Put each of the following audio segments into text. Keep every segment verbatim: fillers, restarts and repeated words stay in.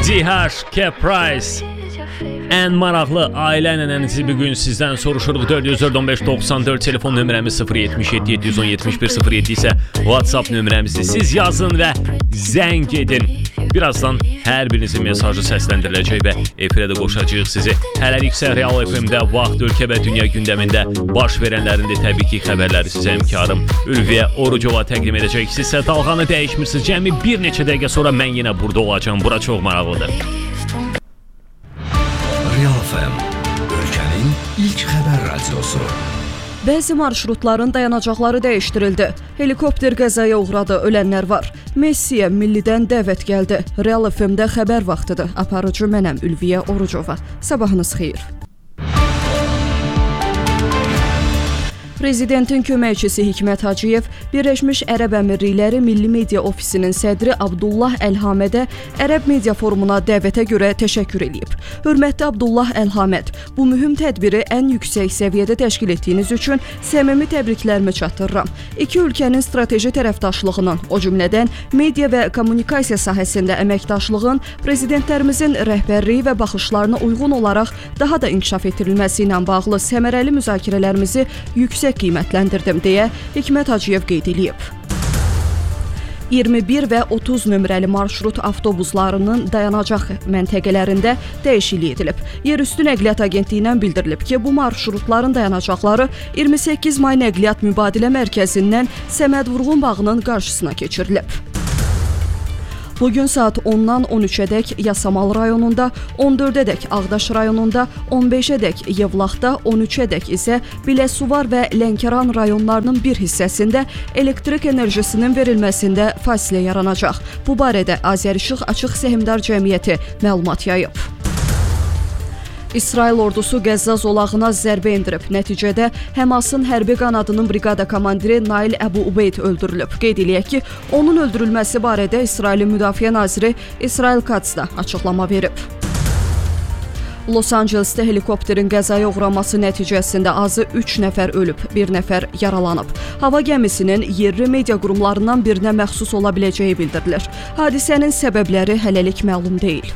Zihar, Caprice. Ən maraqlı ailə ənənənizi bugün sizdən soruşuruq. dörd yüz dörd on beş doxsan dörd telefon nömrəmiz sıfır yetmiş yeddi yeddi yüz on yetmiş bir sıfır yeddi isə WhatsApp nömrəmizi siz yazın və zəng edin. Birazdan hər birinizin mesajı səsləndiriləcək və efirə də qoşacağıq sizi. Hələlik isə Real F M-də vaxt, ölkə və dünya gündəmində baş verənlərin də təbii ki xəbərləri sizə həmkarım Ülviyə Orucova təqdim edəcək. Siz isə dalğanı dəyişmirsiniz. Cəmi bir neçə dəqiqə sonra mən yenə burada olacağım. Bura çox maraqlıdır. Real F M, ölkənin ilk xəbər radiosu. Bəzi marşrutların dayanacaqları dəyişdirildi. Helikopter qəzaya uğradı, ölənlər var. Messiyə millidən dəvət gəldi. Real F M-də xəbər vaxtıdır. Aparıcı mənəm Ülviyə Orucova. Sabahınız xeyir. Prezidentin köməkçisi Hikmət Hacıyev Birləşmiş Ərəb Əmirlikləri Milli Media Ofisinin sədri Abdullah Əlhamədə Ərəb Media Forumuna dəvətə görə təşəkkür edib. Hörmətli Abdullah Əlhaməd, bu mühüm tədbiri ən yüksək səviyyədə təşkil etdiyiniz üçün səmimi təbriklərimi çatdırıram. İki ölkənin strateji tərəfdaşlığının, o cümlədən media və kommunikasiya sahəsində əməkdaşlığın prezidentlərimizin rəhbərliyi və baxışlarına uyğun olaraq daha da inkişaf etdirilməsi ilə bağlı səmərəli müzakirələrimizi yüksək qiymətləndirdim deyə Hikmət Hacıyev qeyd edib. iyirmi bir və otuz nömrəli marşrut avtobuslarının dayanacaq məntəqələrində dəyişiklik edilib. Yerüstü Nəqliyyat Agentliyindən bildirilib ki, bu marşrutların dayanacaqları iyirmi səkkiz may Nəqliyyat Mübadilə Mərkəzindən Səməd Vurğun bağının qarşısına keçirilib. Bugün saat ondan on üçədək Yasamal rayonunda, on dördədək Ağdaş rayonunda, on beşədək Yevlaxda, on üçədək isə Biləsuvar və Lənkəran rayonlarının bir hissəsində elektrik enerjisinin verilməsində fasilə yaranacaq. Bu barədə Azərişıq Açıq Səhmdar Cəmiyyəti məlumat yayıb. İsrail ordusu Qəzza zolağına zərbə endirib. Nəticədə Həmasın hərbi qanadının briqada komandiri Nail Əbu Ubeyd öldürülüb. Qeyd eləyək ki, onun öldürülməsi barədə İsrailin Müdafiə naziri İsrail Katz da açıqlama verib. Los Ancelesdə helikopterin qəzaya uğraması nəticəsində azı üç nəfər ölüb, bir nəfər yaralanıb. Hava gəmisinin yerli media qurumlarından birinə məxsus ola biləcəyi bildirilir. Hadisənin səbəbləri hələlik məlum deyil.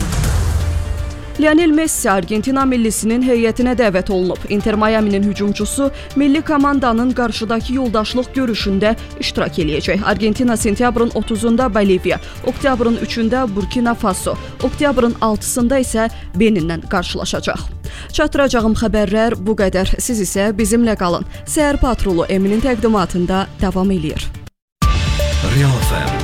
Lionel Messi Argentina millisinin heyətinə dəvət olunub. Inter Miami'nin hücumçusu milli komandanın qarşıdakı yoldaşlıq görüşündə iştirak eləyəcək. Argentina sentyabrın otuzunda Boliviya, oktyabrın üçündə Burkina Faso, oktyabrın altısında isə Beninlə qarşılaşacaq. Çatdıracağım xəbərlər bu qədər. Siz isə bizimlə qalın. Səhər patrulu Eminin təqdimatında davam eləyir. Real F M